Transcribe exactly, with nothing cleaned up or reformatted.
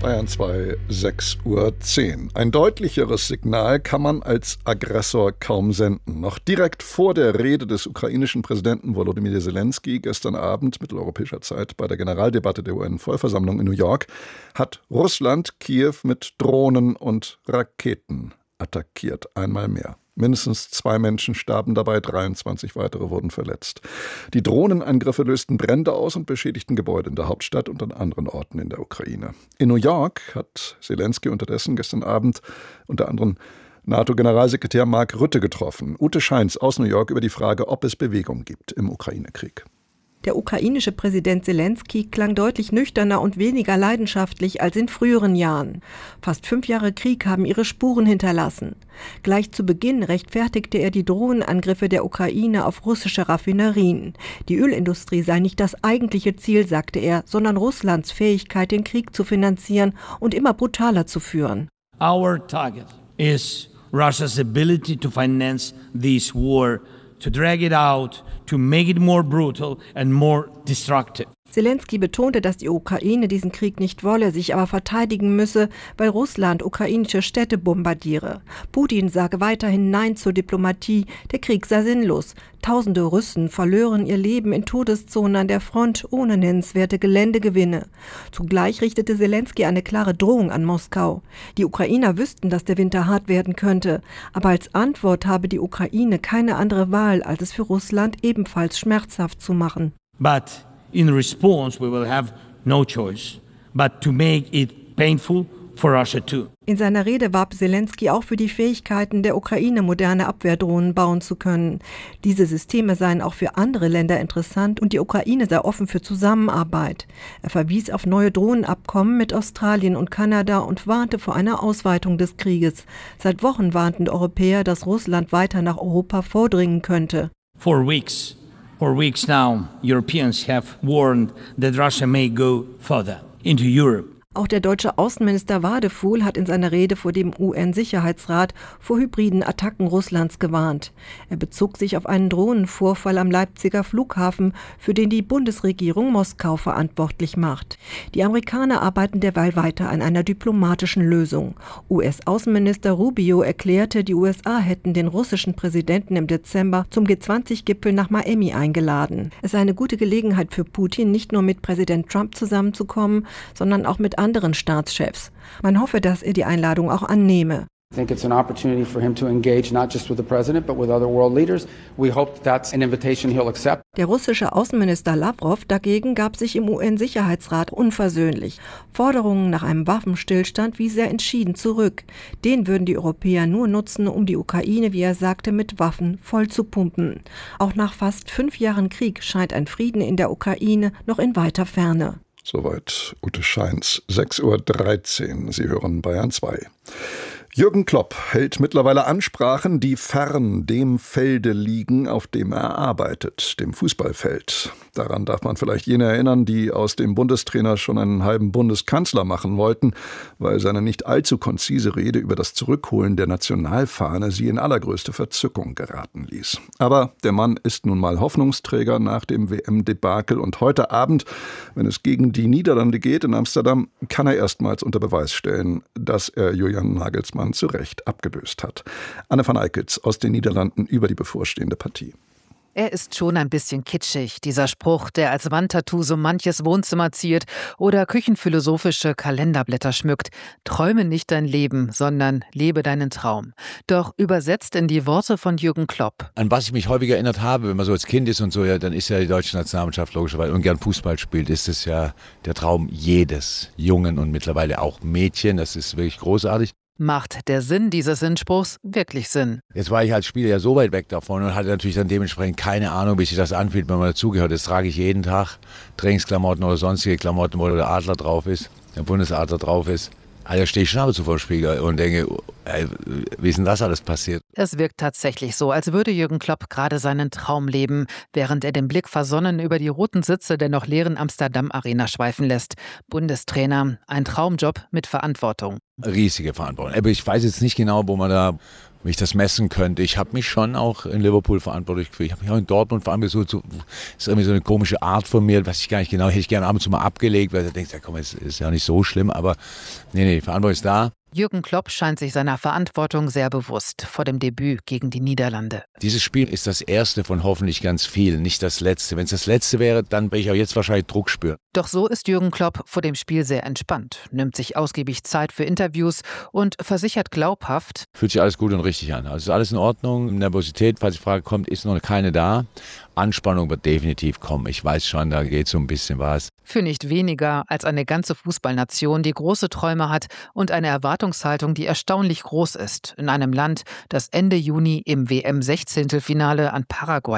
Bayern zwei, sechs Uhr zehn. Ein deutlicheres Signal kann man als Aggressor kaum senden. Noch direkt vor der Rede des ukrainischen Präsidenten Volodymyr Zelensky gestern Abend mitteleuropäischer Zeit bei der Generaldebatte der U N-Vollversammlung in New York hat Russland Kiew mit Drohnen und Raketen attackiert. Einmal mehr. Mindestens zwei Menschen starben dabei, dreiundzwanzig weitere wurden verletzt. Die Drohnenangriffe lösten Brände aus und beschädigten Gebäude in der Hauptstadt und an anderen Orten in der Ukraine. In New York hat Zelensky unterdessen gestern Abend unter anderem NATO-Generalsekretär Mark Rutte getroffen. Ute Scheins aus New York über die Frage, ob es Bewegung gibt im Ukraine-Krieg. Der ukrainische Präsident Zelensky klang deutlich nüchterner und weniger leidenschaftlich als in früheren Jahren. Fast fünf Jahre Krieg haben ihre Spuren hinterlassen. Gleich zu Beginn rechtfertigte er die Drohnenangriffe der Ukraine auf russische Raffinerien. Die Ölindustrie sei nicht das eigentliche Ziel, sagte er, sondern Russlands Fähigkeit, den Krieg zu finanzieren und immer brutaler zu führen. Our target is Russia's ability to finance this war, to drag it out, to make it more brutal and more destructive. Zelensky betonte, dass die Ukraine diesen Krieg nicht wolle, sich aber verteidigen müsse, weil Russland ukrainische Städte bombardiere. Putin sage weiterhin Nein zur Diplomatie, der Krieg sei sinnlos. Tausende Russen verlören ihr Leben in Todeszonen an der Front ohne nennenswerte Geländegewinne. Zugleich richtete Zelensky eine klare Drohung an Moskau. Die Ukrainer wüssten, dass der Winter hart werden könnte, aber als Antwort habe die Ukraine keine andere Wahl, als es für Russland ebenfalls schmerzhaft zu machen. But in response, we will have no choice but to make it painful for Russia too. In seiner Rede warb Zelensky auch für die Fähigkeiten der Ukraine, moderne Abwehrdrohnen bauen zu können. Diese Systeme seien auch für andere Länder interessant und die Ukraine sei offen für Zusammenarbeit. Er verwies auf neue Drohnenabkommen mit Australien und Kanada und warnte vor einer Ausweitung des Krieges. Seit Wochen warnten Europäer, dass Russland weiter nach Europa vordringen könnte. For weeks. For weeks now, Europeans have warned that Russia may go further into Europe. Auch der deutsche Außenminister Wadefuhl hat in seiner Rede vor dem U N-Sicherheitsrat vor hybriden Attacken Russlands gewarnt. Er bezog sich auf einen Drohnenvorfall am Leipziger Flughafen, für den die Bundesregierung Moskau verantwortlich macht. Die Amerikaner arbeiten derweil weiter an einer diplomatischen Lösung. U S-Außenminister Rubio erklärte, die U S A hätten den russischen Präsidenten im Dezember zum G zwanzig Gipfel nach Miami eingeladen. Es sei eine gute Gelegenheit für Putin, nicht nur mit Präsident Trump zusammenzukommen, sondern auch mit anderen Staatschefs. Man hoffe, dass er die Einladung auch annehme. I think it's an opportunity for him to engage not just with the president but with other world leaders. We hope that's an invitation he'll accept. Der russische Außenminister Lavrov dagegen gab sich im U N-Sicherheitsrat unversöhnlich. Forderungen nach einem Waffenstillstand wies er entschieden zurück. Den würden die Europäer nur nutzen, um die Ukraine, wie er sagte, mit Waffen voll zu pumpen. Auch nach fast fünf Jahren Krieg scheint ein Frieden in der Ukraine noch in weiter Ferne. Soweit Ute Scheins, sechs Uhr dreizehn. Sie hören Bayern zwei. Jürgen Klopp hält mittlerweile Ansprachen, die fern dem Felde liegen, auf dem er arbeitet, dem Fußballfeld. Daran darf man vielleicht jene erinnern, die aus dem Bundestrainer schon einen halben Bundeskanzler machen wollten, weil seine nicht allzu konzise Rede über das Zurückholen der Nationalfahne sie in allergrößte Verzückung geraten ließ. Aber der Mann ist nun mal Hoffnungsträger nach dem W M-Debakel und heute Abend, wenn es gegen die Niederlande geht in Amsterdam, kann er erstmals unter Beweis stellen, dass er Julian Nagelsmann zu Recht abgelöst hat. Anne van Eickels aus den Niederlanden über die bevorstehende Partie. Er ist schon ein bisschen kitschig, dieser Spruch, der als Wandtattoo so manches Wohnzimmer ziert oder küchenphilosophische Kalenderblätter schmückt. Träume nicht dein Leben, sondern lebe deinen Traum. Doch übersetzt in die Worte von Jürgen Klopp. An was ich mich häufig erinnert habe, wenn man so als Kind ist und so, ja, dann ist ja die deutsche Nationalmannschaft logischerweise und gern Fußball spielt, ist es ja der Traum jedes Jungen und mittlerweile auch Mädchen. Das ist wirklich großartig. Macht der Sinn dieses Sinnspruchs wirklich Sinn? Jetzt war ich als Spieler ja so weit weg davon und hatte natürlich dann dementsprechend keine Ahnung, wie sich das anfühlt, wenn man dazugehört. Das trage ich jeden Tag, Trainingsklamotten oder sonstige Klamotten, wo der Adler drauf ist, der Bundesadler drauf ist. Also stehe ich schon ab und zu vor dem Spiegel und denke, ey, wie ist denn das alles passiert? Es wirkt tatsächlich so, als würde Jürgen Klopp gerade seinen Traum leben, während er den Blick versonnen über die roten Sitze der noch leeren Amsterdam-Arena schweifen lässt. Bundestrainer, ein Traumjob mit Verantwortung. Riesige Verantwortung. Aber ich weiß jetzt nicht genau, wo man da wie ich das messen könnte. Ich habe mich schon auch in Liverpool verantwortlich gefühlt. Ich habe mich auch in Dortmund verantwortlich gefühlt. So, das ist irgendwie so eine komische Art von mir, was ich gar nicht genau, hätte ich gerne ab und zu mal abgelegt, weil du denkst, ja komm, es ist ja nicht so schlimm, aber nee, nee, die Verantwortung ist da. Jürgen Klopp scheint sich seiner Verantwortung sehr bewusst vor dem Debüt gegen die Niederlande. Dieses Spiel ist das erste von hoffentlich ganz vielen, nicht das letzte. Wenn es das letzte wäre, dann würde ich auch jetzt wahrscheinlich Druck spüren. Doch so ist Jürgen Klopp vor dem Spiel sehr entspannt, nimmt sich ausgiebig Zeit für Interviews und versichert glaubhaft: Fühlt sich alles gut und richtig an. Also ist alles in Ordnung. Nervosität, falls die Frage kommt, ist noch keine da. Anspannung wird definitiv kommen. Ich weiß schon, da geht so ein bisschen was. Für nicht weniger als eine ganze Fußballnation, die große Träume hat und eine Erwartungshaltung, die erstaunlich groß ist, in einem Land, das Ende Juni im W M-Sechzehntelfinale an Paraguay